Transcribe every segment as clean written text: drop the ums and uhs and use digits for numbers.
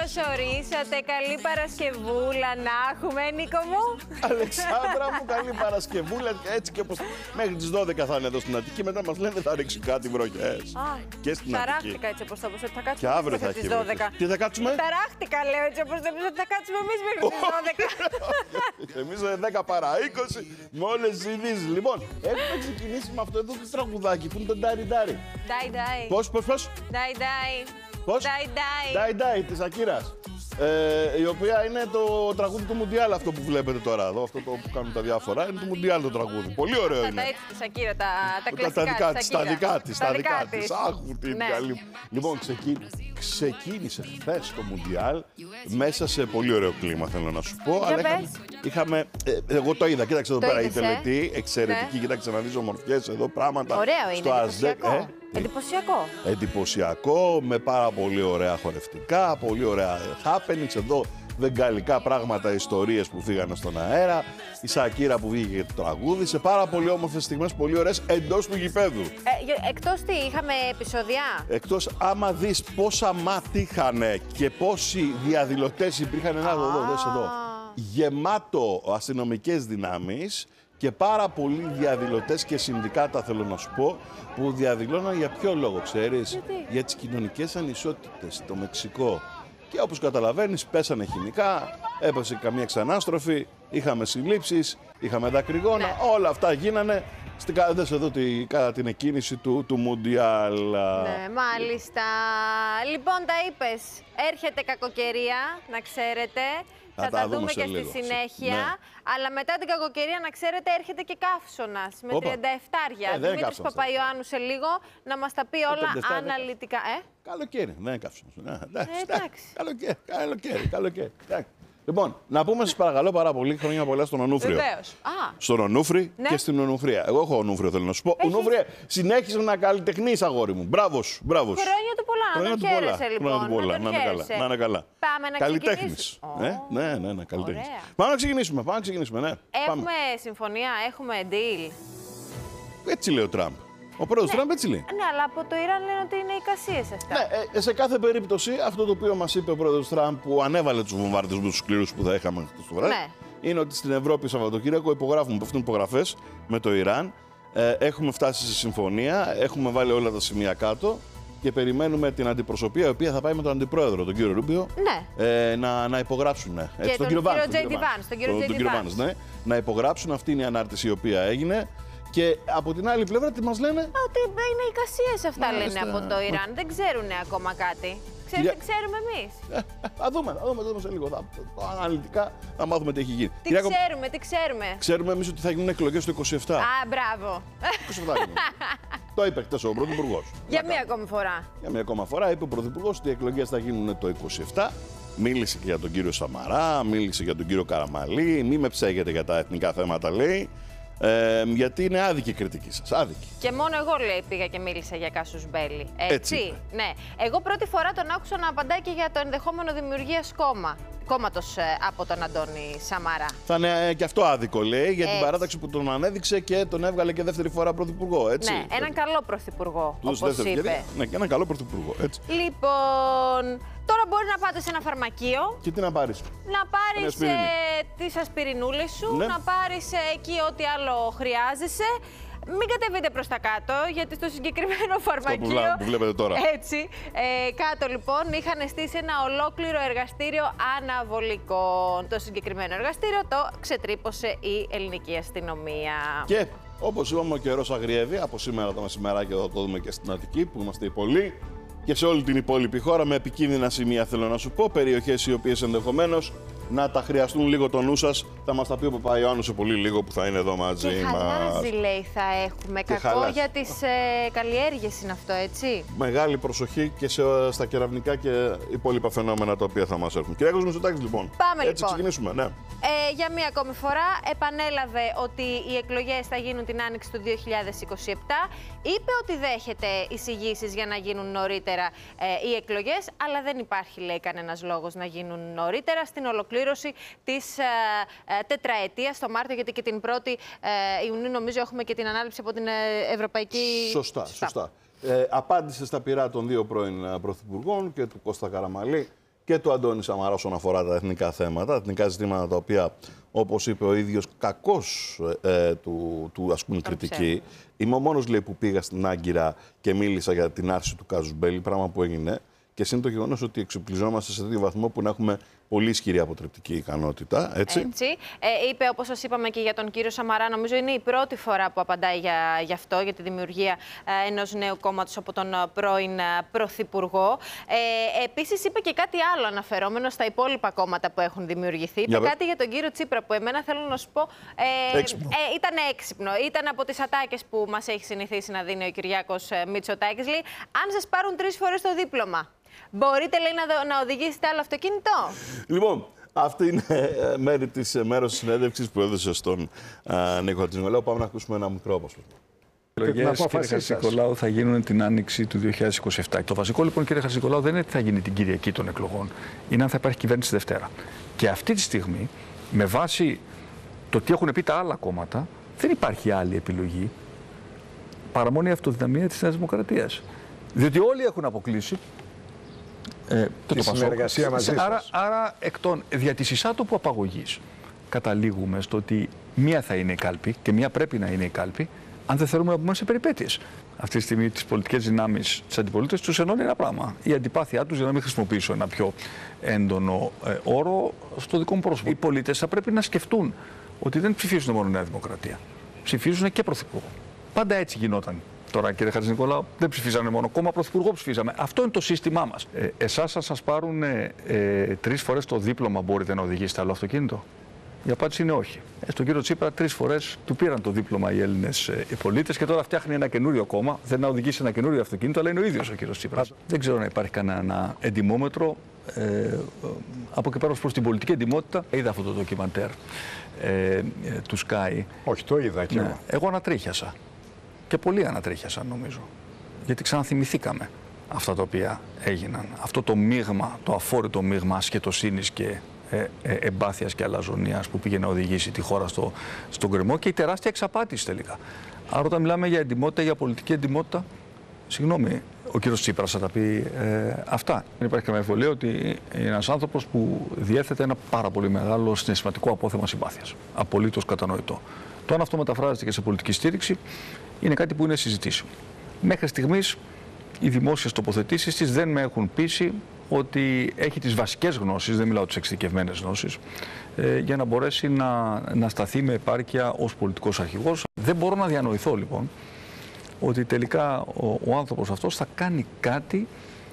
Καλώς ορίσατε. Καλή Παρασκευούλα να έχουμε, Νίκο μου. Αλεξάνδρα μου, καλή Παρασκευούλα. Έτσι και όπως μέχρι τις 12 θα είναι εδώ στην Αττική. Μετά μας λένε θα ρίξει κάτι βροχές. Και στην Αττική. Ταράχτηκα έτσι όπως το είπες, ότι θα κάτσουμε Και αύριο θα μέχρι έχει τις 12. βροχές. Τι θα κάτσουμε? Ταράχτηκα, λέω έτσι όπως το είπες, ότι θα κάτσουμε εμείς μέχρι τις 12. Εμείς 10 παρά 20 με όλες τις ειδήσεις. Λοιπόν, έχουμε ξεκινήσει με αυτό εδώ το τραγουδάκι που είναι το Ντάρι Ντάρι. Ντάι, ντάι. Πώς? Ντάι, ντάι. Πώς? Ντάι, ντάι. Ντάι Ντάι της Ακύρας. Η οποία είναι το τραγούδι του Μουντιάλ, αυτό που βλέπετε τώρα εδώ, αυτό το που κάνουν τα διάφορα, είναι του Μουντιάλ το τραγούδι. Πολύ ωραίο είναι. Τα έτσι της Ακύρα, τα κλασικά της Τα δικά της. της. Άχου την καλή. Λοιπόν, ξεκίνησε χθες το Μουντιάλ μέσα σε πολύ ωραίο κλίμα, θέλω να σου πω. Για πες. Είχαμε, εγώ το είδα, κοίταξε εδώ πέρα η είδες, τελετή, εξαιρετική, Ναι. κοίταξε να δεις ομορφιές εδώ πράγματα. Ωραίο είναι, στο εντυπωσιακό. Εντυπωσιακό. Εντυπωσιακό, με πάρα πολύ ωραία χορευτικά, πολύ ωραία happenings εδώ, βεγγαλικά πράγματα, ιστορίες που φύγανε στον αέρα, η Σακύρα που βγήκε για το τραγούδι, σε πάρα πολύ όμορφες στιγμές, πολύ ωραίες εντός του γηπέδου. Εκτός τι, είχαμε επεισοδιά. Εκτός άμα δεις πόσα μάτια είχανε και πόσοι διαδηλωτές υπήρχαν, δες εδώ, γεμάτο αστυνομικές δυνάμεις και πάρα πολλοί διαδηλωτές και συνδικάτα, θέλω να σου πω, που διαδηλώναν για ποιο λόγο, ξέρεις? Για τις κοινωνικές ανισότητες στο Μεξικό. Και όπως καταλαβαίνεις, πέσανε χημικά, έπεσε καμία ξανάστροφη, είχαμε συλλήψεις, είχαμε δακρυγόνα, όλα αυτά γίνανε. Δες εδώ κατά την εκκίνηση του Μουντιάλ. Ναι, μάλιστα. Λοιπόν, τα είπες. Έρχεται κακοκαιρία, να ξέρετε. Θα τα δούμε και στη συνέχεια. Ναι. Αλλά μετά την κακοκαιρία, να ξέρετε, έρχεται και καύσωνας με 37. Δημήτρης Παπαϊωάννου σε λίγο να μας τα πει όλα αναλυτικά. Καλοκαίρι, δεν είναι καύσωνας. Εντάξει. Καλοκαίρι. Λοιπόν, να πούμε σας παρακαλώ πάρα πολύ χρόνια πολλά στον Ονούφριο. Βεβαίως. Στον Ονούφρη Ναι. και στην Ονουφρία. Εγώ έχω Ονούφριο, θέλω να σου πω. Ονούφρια, συνέχισε να καλλιτεχνείς, αγόρι μου. Μπράβο σου. Χρόνια του πολλά, να τον χαίρεσαι λοιπόν. Να είναι καλά. Πάμε να ξεκινήσουμε. Ναι, καλλιτέχνης. Πάμε να ξεκινήσουμε, ναι. Έχουμε συμφωνία, έχουμε deal. Έτσι λέει ο Τραμπ. Ο πρόεδρος Τραμπ έτσι λέει. Ναι, αλλά από το Ιράν λένε ότι είναι εικασίες αυτά. Ναι, σε κάθε περίπτωση αυτό το οποίο μας είπε ο πρόεδρος Τραμπ που ανέβαλε τους βομβαρδισμούς τους σκληρούς που θα είχαμε χθες το βράδυ, είναι ότι στην Ευρώπη Σαββατοκύριακο πέφτουν υπογραφές με το Ιράν. Έχουμε φτάσει σε συμφωνία, έχουμε βάλει όλα τα σημεία κάτω και περιμένουμε την αντιπροσωπεία η οποία θα πάει με τον αντιπρόεδρο, τον κύριο Ρούμπιο, να υπογράψουν. Και τον κύριο Τζέι Βάνς. Να υπογράψουν, αυτή είναι η ανάρτηση η οποία έγινε. Και από την άλλη πλευρά τι μας λένε? Ότι είναι εικασίες αυτά λένε από το Ιράν. Δεν ξέρουν ακόμα κάτι. Ξέρουμε εμείς. Θα δούμε σε λίγο. Αναλυτικά θα μάθουμε τι έχει γίνει. Τι ξέρουμε. Ξέρουμε εμείς ότι θα γίνουν εκλογές το 27. Μπράβο. 27 το είπε χτες ο Πρωθυπουργός. Για μία ακόμη φορά. Για μία ακόμα φορά είπε ο Πρωθυπουργός ότι οι εκλογές θα γίνουν το 27. Μίλησε και για τον κύριο Σαμαρά, μίλησε για τον κύριο Καραμαλή. Μη με ψέγετε για τα εθνικά θέματα, λέει. Γιατί είναι άδικη η κριτική σας. Άδικη. Και μόνο εγώ, λέει, πήγα και μίλησα για Κάσους Μπέλη. Έτσι. Ναι. Εγώ πρώτη φορά τον άκουσα να απαντάει και για το ενδεχόμενο δημιουργίας κόμματος από τον Αντώνη Σαμαρά. Θα είναι και αυτό άδικο, λέει, για την παράταξη που τον ανέδειξε και τον έβγαλε και δεύτερη φορά πρωθυπουργό. Έτσι. Ναι, έναν καλό πρωθυπουργό, όπως είπε. Ναι, και έναν καλό πρωθυπουργό. Έτσι. Λοιπόν, τώρα μπορεί να πάτε σε ένα φαρμακείο. Και τι να πάρεις? Να πάρεις τις ασπιρινούλες σου, να πάρεις εκεί ό,τι άλλο χρειάζεσαι. Μην κατεβείτε προς τα κάτω, γιατί στο συγκεκριμένο φαρμακείο, που βλέπετε τώρα. Έτσι, κάτω λοιπόν είχαν στήσει ένα ολόκληρο εργαστήριο αναβολικών. Το συγκεκριμένο εργαστήριο το ξετρύπωσε η ελληνική αστυνομία. Και όπως είπαμε, ο καιρός αγριεύει. Από σήμερα το μεσημεράκι εδώ το δούμε και στην Αττική, που είμαστε οι πολλοί. Και σε όλη την υπόλοιπη χώρα με επικίνδυνα σημεία, θέλω να σου πω, περιοχές οι οποίες ενδεχομένως να τα χρειαστούν λίγο το νου σας. Θα μας τα πει ο Παπαϊωάννου σε πολύ λίγο που θα είναι εδώ μαζί μας. Χαλάζι, λέει, θα έχουμε. Κακό για τις καλλιέργειες είναι αυτό, έτσι. Μεγάλη προσοχή και στα κεραυνικά και υπόλοιπα φαινόμενα τα οποία θα μας έρθουν. Κυριάκος Μητσοτάκης, λοιπόν. Πάμε έτσι ξεκινήσουμε, ναι. Για μία ακόμη φορά επανέλαβε ότι οι εκλογές θα γίνουν την άνοιξη του 2027. Είπε ότι δέχεται εισηγήσεις για να γίνουν νωρίτερα οι εκλογές, αλλά δεν υπάρχει, λέει, κανένας λόγος να γίνουν νωρίτερα στην ολοκλήρωση της τετραετίας το Μάρτιο, γιατί και την 1η Ιουνίου νομίζω έχουμε και την ανάληψη από την Ευρωπαϊκή... Σωστά. Απάντησε στα πειρά των δύο πρώην πρωθυπουργών και του Κώστα Καραμαλή και του Αντώνη Σαμαρά όσον αφορά τα εθνικά θέματα, τα εθνικά ζητήματα τα οποία, όπως είπε ο ίδιος, κακώς του ασκούν κριτική. Είμαι ο μόνος, λέει, που πήγα στην Άγκυρα και μίλησα για την άρση του κάζους μπέλι, πράγμα που έγινε. Και είναι το γεγονός ότι εξοπλιζόμαστε σε τέτοιο βαθμό που να έχουμε πολύ ισχυρή αποτρεπτική ικανότητα. Έτσι. Είπε, όπως σας είπαμε και για τον κύριο Σαμαρά, νομίζω είναι η πρώτη φορά που απαντάει για αυτό, για τη δημιουργία ενός νέου κόμματος από τον πρώην Πρωθυπουργό. Επίσης, είπε και κάτι άλλο αναφερόμενο στα υπόλοιπα κόμματα που έχουν δημιουργηθεί. Είπε κάτι για τον κύριο Τσίπρα που εμένα θέλω να σου πω. Ήταν έξυπνο. Ήταν από τις ατάκες που μας έχει συνηθίσει να δίνει ο Κυριάκος Μητσοτάκης. Λέει, αν σας πάρουν 3 φορές το δίπλωμα, μπορείτε, λέει, να οδηγήσετε άλλο αυτοκίνητο. Λοιπόν, αυτή είναι μέρος της συνέντευξης που έδωσε στον Νίκο Χατζηνικολάου. Πάμε να ακούσουμε ένα μικρό απόσπασμα. Οι εκλογές, κύριε Χατζηνικολάου, θα γίνουν την άνοιξη του 2027. Το βασικό, λοιπόν, κύριε Χατζηνικολάου, δεν είναι τι θα γίνει την Κυριακή των εκλογών. Είναι αν θα υπάρχει κυβέρνηση Δευτέρα. Και αυτή τη στιγμή, με βάση το τι έχουν πει τα άλλα κόμματα, δεν υπάρχει άλλη επιλογή παρά μόνο η αυτοδυναμία της Νέας Δημοκρατίας. Διότι όλοι έχουν αποκλείσει τη συνεργασία μαζί σας. Άρα, δια της εισάτοπου απαγωγής, καταλήγουμε στο ότι μία θα είναι η κάλπη και μία πρέπει να είναι η κάλπη, αν δεν θέλουμε να μπούμε σε περιπέτειες. Αυτή τη στιγμή τις πολιτικές δυνάμεις της αντιπολίτευσης τους ενώνει ένα πράγμα. Η αντιπάθειά τους, για να μην χρησιμοποιήσω ένα πιο έντονο όρο, στο δικό μου πρόσωπο. Οι πολίτες θα πρέπει να σκεφτούν ότι δεν ψηφίζουν μόνο Νέα Δημοκρατία. Ψηφίζουν και Πρωθυπουργό. Πάντα έτσι γινόταν. Τώρα, κύριε Χατζηνικολάου, δεν ψηφίζανε μόνο κόμμα, Πρωθυπουργό ψηφίζαμε. Αυτό είναι το σύστημά μας. Εσάς, αν σας πάρουν 3 φορές το δίπλωμα, μπορείτε να οδηγήσετε άλλο αυτοκίνητο? Η απάντηση είναι όχι. Στον κύριο Τσίπρα 3 φορές του πήραν το δίπλωμα οι Έλληνες πολίτες και τώρα φτιάχνει ένα καινούριο κόμμα. Δεν να οδηγήσει ένα καινούριο αυτοκίνητο, αλλά είναι ο ίδιος ο κύριος Τσίπρας. Δεν ξέρω να υπάρχει κανένα εντιμόμετρο. Από εκεί πέρα, προς την πολιτική εντιμότητα, είδα αυτό το ντοκιμαντέρ του Sky. Όχι, το είδα και εγώ. Εγώ ανατρίχιασα. Και πολλοί ανατρίχιασαν, νομίζω. Γιατί ξαναθυμηθήκαμε αυτά τα οποία έγιναν. Αυτό το μείγμα, το αφόρητο μείγμα ασχετοσύνης και εμπάθειας και αλαζονίας που πήγε να οδηγήσει τη χώρα στον γκρεμό και η τεράστια εξαπάτηση τελικά. Άρα, όταν μιλάμε για εντιμότητα, για πολιτική εντιμότητα, συγγνώμη, ο κύριος Τσίπρας θα τα πει αυτά. Δεν υπάρχει καμία αμφιβολία ότι είναι ένας άνθρωπος που διέθετε ένα πάρα πολύ μεγάλο συναισθηματικό απόθεμα συμπάθειας. Απολύτως κατανοητό. Το αν αυτό μεταφράζεται και σε πολιτική στήριξη είναι κάτι που είναι συζητήσιμο. Μέχρι στιγμής οι δημόσιες τοποθετήσεις της δεν με έχουν πείσει ότι έχει τις βασικές γνώσεις, δεν μιλάω τις εξειδικευμένες γνώσεις, για να μπορέσει να σταθεί με επάρκεια ως πολιτικός αρχηγός. Δεν μπορώ να διανοηθώ, λοιπόν, ότι τελικά ο άνθρωπος αυτός θα κάνει κάτι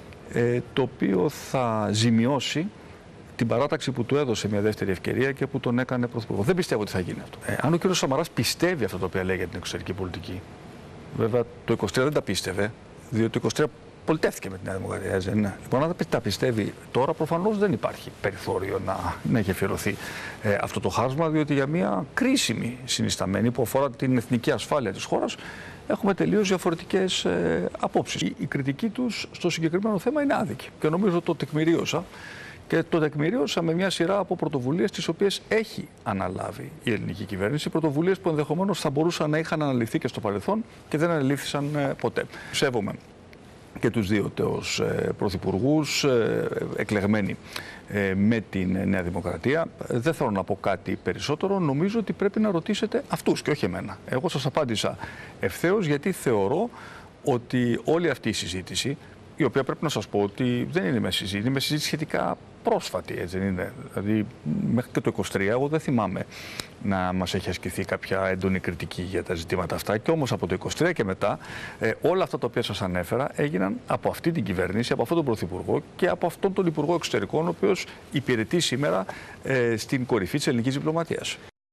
το οποίο θα ζημιώσει την παράταξη που του έδωσε μια δεύτερη ευκαιρία και που τον έκανε πρωθυπουργό. Δεν πιστεύω ότι θα γίνει αυτό. Αν ο κ. Σαμαράς πιστεύει αυτό το οποίο λέει για την εξωτερική πολιτική, βέβαια το 23 δεν τα πίστευε, διότι το 23 πολιτεύτηκε με την Νέα Δημοκρατία. Λοιπόν, αν τα πιστεύει τώρα, προφανώς δεν υπάρχει περιθώριο να έχει αφιερωθεί αυτό το χάσμα, διότι για μια κρίσιμη συνισταμένη που αφορά την εθνική ασφάλεια της χώρας έχουμε τελείως διαφορετικές απόψεις. Η κριτική τους στο συγκεκριμένο θέμα είναι άδικη και νομίζω το τεκμηρίωσα. Και το τεκμηρίωσα με μια σειρά από πρωτοβουλίες τις οποίες έχει αναλάβει η ελληνική κυβέρνηση. Πρωτοβουλίες που ενδεχομένως θα μπορούσαν να είχαν αναλυθεί και στο παρελθόν και δεν αναλήφθησαν ποτέ. Σέβομαι και τους δύο τέως πρωθυπουργούς εκλεγμένοι με την Νέα Δημοκρατία. Δεν θέλω να πω κάτι περισσότερο. Νομίζω ότι πρέπει να ρωτήσετε αυτούς και όχι εμένα. Εγώ σας απάντησα ευθέως γιατί θεωρώ ότι όλη αυτή η συζήτηση, η οποία πρέπει να σας πω ότι δεν είναι με συζήτηση, είναι με συζήτηση σχετικά πρόσφατη, έτσι δεν είναι. Δηλαδή, μέχρι και το 23, εγώ δεν θυμάμαι να μας έχει ασκηθεί κάποια έντονη κριτική για τα ζητήματα αυτά. Και όμως από το 23 και μετά, όλα αυτά τα οποία σας ανέφερα έγιναν από αυτή την κυβέρνηση, από αυτόν τον Πρωθυπουργό και από αυτόν τον Υπουργό Εξωτερικών, ο οποίος υπηρετεί σήμερα στην κορυφή της ελληνικής διπλωματίας.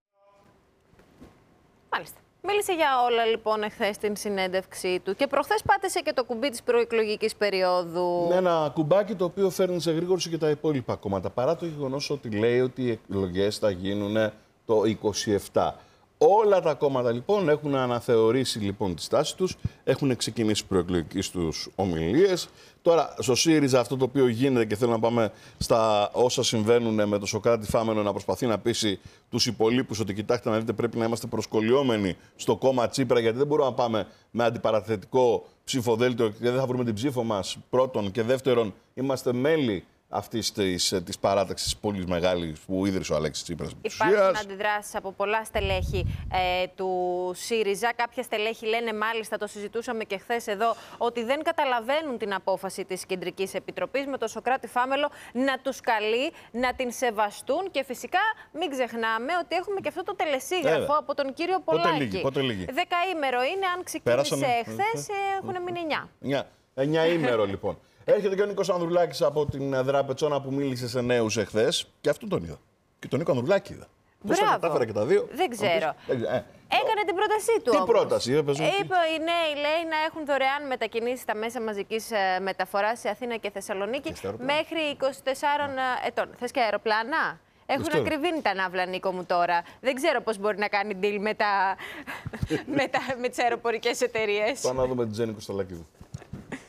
Μάλιστα. Μίλησε για όλα λοιπόν εχθές στην συνέντευξή του και προχθές πάτησε και το κουμπί της προεκλογικής περίοδου. Ναι, ένα κουμπάκι το οποίο φέρνει σε γρήγορση και τα υπόλοιπα κόμματα. Παρά το γεγονός ότι λέει ότι οι εκλογές θα γίνουν το 27. Όλα τα κόμματα λοιπόν έχουν αναθεωρήσει λοιπόν τη στάση τους, έχουν ξεκινήσει προεκλογικές τους ομιλίες. Τώρα, στο ΣΥΡΙΖΑ αυτό το οποίο γίνεται και θέλω να πάμε στα όσα συμβαίνουν με το Σωκράτη Φάμενο να προσπαθεί να πείσει τους υπολείπους ότι κοιτάξτε να δείτε πρέπει να είμαστε προσκολλιόμενοι στο κόμμα Τσίπρα γιατί δεν μπορούμε να πάμε με αντιπαραθετικό ψηφοδέλτιο και δεν θα βρούμε την ψήφο μας πρώτον και δεύτερον είμαστε μέλη αυτής της παράταξης πολύ μεγάλης που ίδρυσε ο Αλέξης Τσίπρας. Υπάρχουν αντιδράσεις από πολλά στελέχη του ΣΥΡΙΖΑ. Κάποια στελέχη λένε, μάλιστα το συζητούσαμε και χθες εδώ, ότι δεν καταλαβαίνουν την απόφαση της Κεντρικής Επιτροπής με τον Σωκράτη Φάμελο να τους καλεί, να την σεβαστούν. Και φυσικά μην ξεχνάμε ότι έχουμε και αυτό το τελεσίγραφο από τον κύριο Πολάκη. Πότε λύγει. 10ήμερο είναι, αν ξεκίνησε χθες, έχουν μείνει 9. 9 ήμερο λοιπόν. Έρχεται και ο Νίκος Ανδρουλάκης από την Δραπετσόνα που μίλησε σε νέους εχθές και αυτόν τον είδα. Και τον Νίκο Ανδρουλάκη είδα. Πώς τα κατάφερα και τα δύο. Δεν ξέρω. Έκανε την πρότασή του. Τι πρόταση, είπε οι νέοι, λέει, να έχουν δωρεάν μετακινήσεις στα μέσα μαζικής μεταφοράς σε Αθήνα και Θεσσαλονίκη μέχρι 24 ετών. Θες και αεροπλάνα? Έχουν ακριβήνει τα ναύλα, Νίκο μου, τώρα. Δεν ξέρω πώς μπορεί να κάνει deal με τις αεροπορικές εταιρείες. Πάμε να δούμε την Τζέννη Κωστολακίδου.